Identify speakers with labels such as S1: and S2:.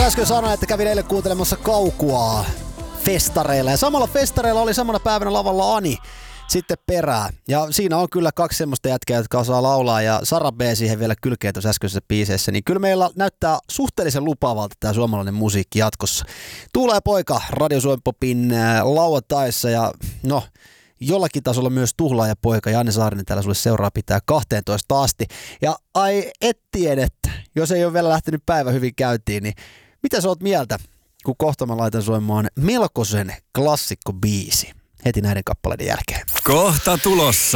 S1: Tuossa äsken sanoin, että kävin eilen kuuntelemassa Kaukuaa festareilla. Ja samalla festareilla oli samana päivänä lavalla Ani sitten perään. Ja siinä on kyllä kaksi semmoista jätkää, jotka osaa laulaa. Ja Sara B siihen vielä kylkee tuossa äskeisessä biiseissä. Niin kyllä meillä näyttää suhteellisen lupaavalta tämä suomalainen musiikki jatkossa. Tuula ja poika Radio Suomi Popin lauantaissa ja no... jollakin tasolla myös Tuhlaa ja poika Janne Saarinen täällä sulle seuraa pitää 12 asti. Ja ai et tiedettä, jos ei ole vielä lähtenyt päivä hyvin käyntiin, niin mitä sä oot mieltä, kun kohta mä laitan soimaan melkoisen klassikkobiisi heti näiden kappaleiden jälkeen?
S2: Kohta tulossa.